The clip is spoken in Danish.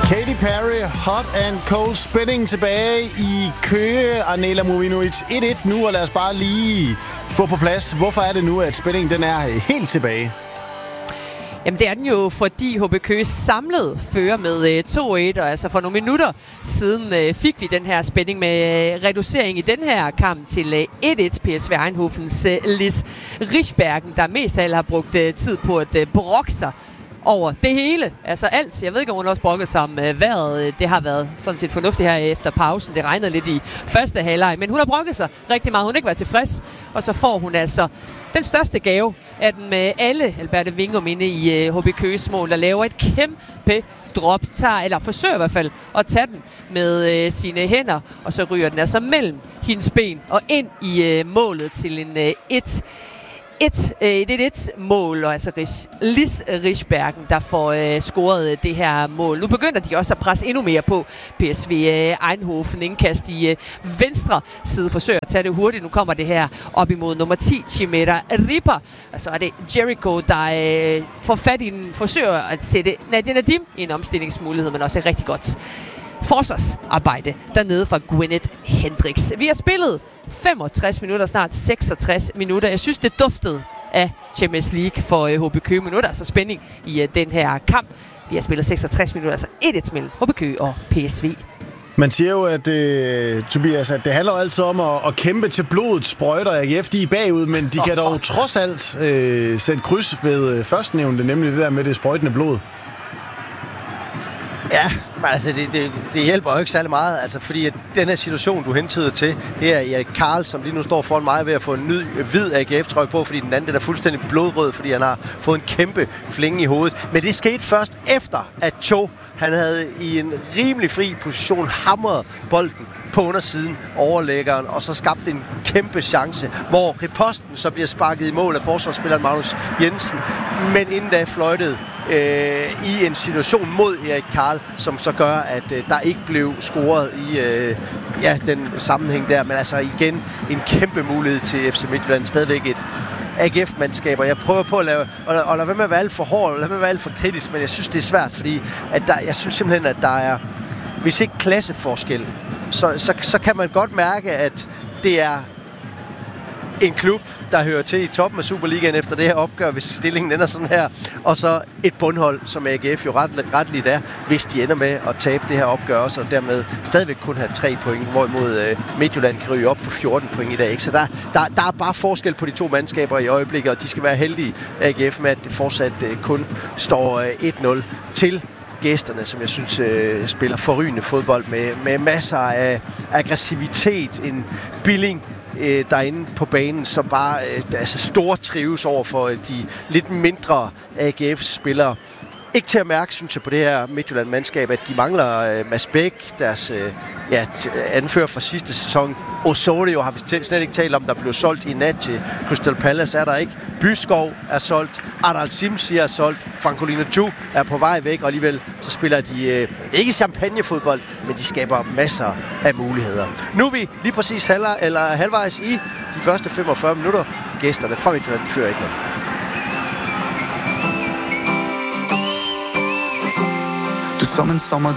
Katy Perry, Hot and Cold Spinning tilbage i Køge. Arnela Movinovic 1-1 nu, og lad os bare lige få på plads. Hvorfor er det nu, at spændingen den er helt tilbage? Jamen det er den jo, fordi HB Køge samlet fører med 2-1, og altså for nogle minutter siden fik vi den her spænding med reducering i den her kamp til 1-1. PSV Eindhovens Lis Rischbergen, der mest af alt har brugt tid på at brokke sig over det hele. Altså alt. Jeg ved ikke, om hun også brokket sig om vejret. Det har været sådan set fornuftigt her efter pausen. Det regnede lidt i første halvleg, men hun har brokket sig rigtig meget. Hun har ikke været tilfreds, og så får hun altså den største gave af den med alle Alberte Wingum inde i HB Køges mål, der laver et kæmpe drop, eller forsøger i hvert fald at tage den med sine hænder, og så ryger den altså mellem hendes ben og ind i målet til en 1-1-mål, og altså Lis Rischbergen, der får scoret det her mål. Nu begynder de også at presse endnu mere på PSV Eindhoven. Indkast i venstre side, forsøger at tage det hurtigt. Nu kommer det her op imod nummer 10, Chimera Ripper. Og så er det Jericho, der får fat i den, forsøger at sætte Nadia Nadim i en omstillingsmulighed, men også et rigtig godt forsvarsarbejde dernede fra Gwyneth Hendricks. Vi har spillet 65 minutter, snart 66 minutter. Jeg synes, det duftede af Champions League for HB Køge. Minutter, altså spænding i den her kamp. Vi har spillet 66 minutter, altså 1-1 mellem HB Køge og PSV. Man siger jo, at Tobias, at det handler altid om at kæmpe til blodet sprøjter. AGF, de er bagud, men de kan dog trods alt sætte kryds ved førstnævnte, nemlig det der med det sprøjtende blod. Ja, men altså det hjælper jo ikke særlig meget, altså fordi at den her situation, du hentyder til, det er Erik Karl, som lige nu står foran mig ved at få en ny hvid AGF-trøje på, fordi den anden den er fuldstændig blodrød, fordi han har fået en kæmpe flænge i hovedet. Men det skete først efter, at Cho, han havde i en rimelig fri position hamret bolden på undersiden overlæggeren, og så skabte en kæmpe chance, hvor riposten så bliver sparket i mål af forsvarsspilleren Magnus Jensen, men inden da fløjtede i en situation mod Erik Karl, som så gør, at der ikke blev scoret i den sammenhæng der. Men altså igen, en kæmpe mulighed til FC Midtjylland. Stadigvæk et AGF-mandskaber. Jeg prøver på at lade være med at være alt for hård, lade være med at være alt for kritisk, men jeg synes, det er svært, fordi at jeg synes simpelthen, at der er, hvis ikke klasseforskel, så kan man godt mærke, at det er en klub, der hører til i toppen af Superligaen efter det her opgør, hvis stillingen ender sådan her, og så et bundhold, som AGF jo retligt er, hvis de ender med at tabe det her opgør også, og dermed stadigvæk kun have 3 point, hvorimod Midtjylland kan ryge op på 14 point i dag. Ikke? Så der er bare forskel på de to mandskaber i øjeblikket, og de skal være heldige, AGF, med at det fortsat kun står 1-0 til gæsterne, som jeg synes spiller forrygende fodbold med masser af aggressivitet, en Billing derinde på banen, som bare stortrives over for de lidt mindre AGF-spillere. Ikke til at mærke, synes jeg, på det her Midtjylland-mandskab, at de mangler Mads Bæk, deres anfører fra sidste sæson. Osorio har vi slet ikke talt om, der blev solgt i nat til Crystal Palace, er der ikke. Byskov er solgt, Adal Simsi er solgt, Francolino Chu er på vej væk, og alligevel så spiller de ikke champagnefodbold, men de skaber masser af muligheder. Nu er vi lige præcis halvvejs i de første 45 minutter. Gæsterne fra Midtjylland, de fører ikke noget. Som en sommer